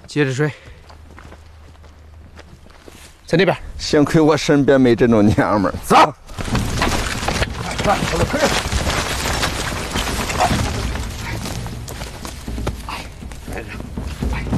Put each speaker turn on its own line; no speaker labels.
接着睡。在那边。
幸亏我身边没这种娘们儿。走。
快，快点！